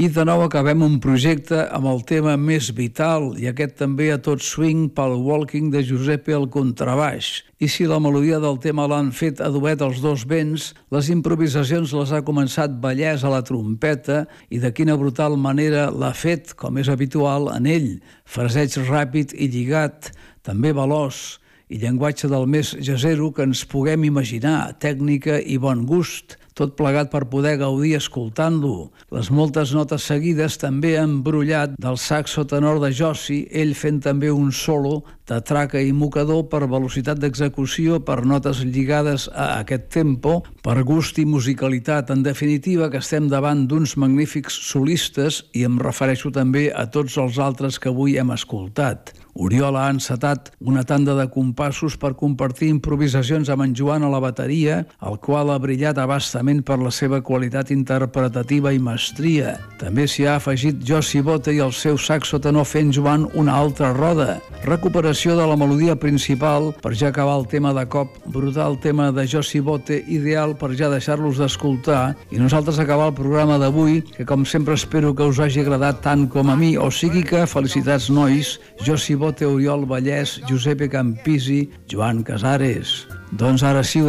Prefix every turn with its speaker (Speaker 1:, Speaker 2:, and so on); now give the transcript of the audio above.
Speaker 1: I de nou acabem un projecte amb el tema més vital, i aquest també a tot swing pel Walking de Giuseppe al contrabaix. I si la melodia del tema l'han fet a duet els dos vents, les improvisacions les ha començat Vallès a la trompeta i de quina brutal manera l'ha fet, com és habitual, en ell. Fraseig ràpid i lligat, també veloç, i llenguatge del més jazzero que ens puguem imaginar, tècnica i bon gust, tot plegat per poder gaudir escoltant-lo. Les moltes notes seguides també han brollat del saxo tenor de Jossi, ell fent també un solo de traca i mocador per velocitat d'execució, per notes lligades a aquest tempo, per gust i musicalitat. En definitiva, que estem davant d'uns magnífics solistes i em refereixo també a tots els altres que avui hem escoltat. Oriol ha encetat una tanda de compassos per compartir improvisacions amb en Joan a la bateria, el qual ha brillat abastament per la seva qualitat interpretativa i mestria. També s'hi ha afegit Jossi Bote i el seu saxo tenor fent Joan una altra roda. Recuperació de la melodia principal per ja acabar el tema de cop, brutal tema de Jossi Bote, ideal per ja deixar-los d'escoltar, i nosaltres acabar el programa d'avui, que com sempre espero que us hagi agradat tant com a mi, o sigui que felicitats nois, Jossi Bote, Oriol Vallès, Giuseppe Campisi, Joan Casares. Doncs ara sí,